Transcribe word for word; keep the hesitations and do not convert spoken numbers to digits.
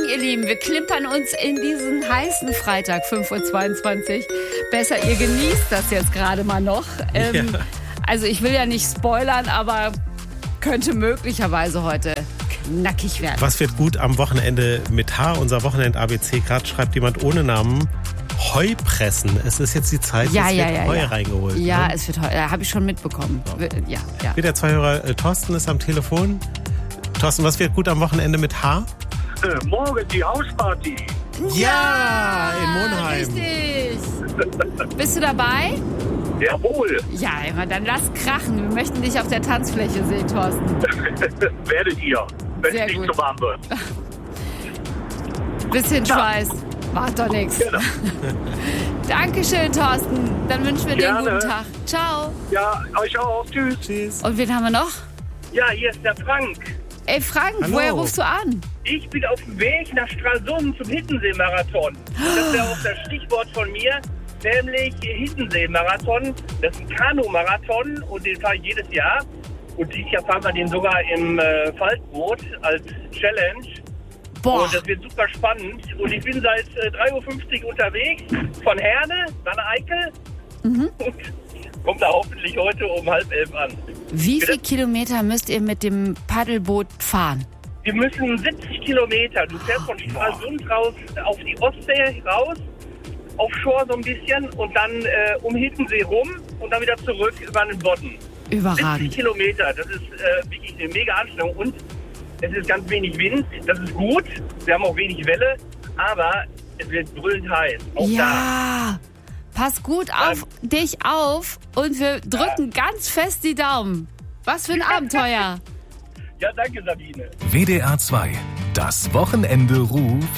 ihr Lieben, wir klimpern uns in diesen heißen Freitag, fünf Uhr zweiundzwanzig. Besser, ihr genießt das jetzt gerade mal noch. Ähm, ja. Also ich will ja nicht spoilern, aber könnte möglicherweise heute knackig werden. Was wird gut am Wochenende mit H? Unser Wochenend-A B C. Gerade schreibt jemand ohne Namen. Heu pressen. Es ist jetzt die Zeit, ja, es ja, wird ja, Heu ja. reingeholt. Ja, ne? es wird Heu. Ja, habe ich schon mitbekommen. Ja, ja. Wieder zwei Hörer. Äh, Thorsten ist am Telefon. Thorsten, was wird gut am Wochenende mit H? Äh, morgen die Hausparty. Ja, in Monheim. Richtig. Bist du dabei? Jawohl. Ja, immer, dann lass krachen. Wir möchten dich auf der Tanzfläche sehen, Thorsten. Werdet ihr, wenn Sehr es nicht gut. zu warm wird. Bisschen Schweiß. Macht doch nichts. Genau. Dankeschön, Thorsten. Dann wünschen wir dir einen Gerne. guten Tag. Ciao. Ja, euch auch. Tschüss. Tschüss. Und wen haben wir noch? Ja, hier ist der Frank. Ey, Frank, Hallo. woher rufst du an? Ich bin auf dem Weg nach Stralsund zum Hiddensee-Marathon. Das wäre auch das Stichwort von mir, nämlich Hiddensee-Marathon. Das ist ein Kanu-Marathon und den fahre ich jedes Jahr. Und dieses Jahr fahren wir den sogar im äh, Faltboot als Challenge. Boah. Und das wird super spannend. Und ich bin seit äh, drei Uhr fünfzig unterwegs, von Herne, Sanne Eickel. Mhm. Und komme da hoffentlich heute um halb elf an. Wie viele Kilometer müsst ihr mit dem Paddelboot fahren? Wir müssen siebzig Kilometer. Du fährst von Stralsund raus auf die Ostsee raus, auf Shore so ein bisschen und dann äh, um Hiddensee rum und dann wieder zurück über den Bodden. Überragend. siebzig Kilometer, das ist äh, wirklich eine mega Anstrengung und es ist ganz wenig Wind, das ist gut. Wir haben auch wenig Welle, aber es wird brüllend heiß. Auch Ja, pass gut auf dich auf und wir drücken ganz fest die Daumen. Was für ein Abenteuer. Da. Ja, danke Sabine. W D R zwei. Das Wochenende ruft.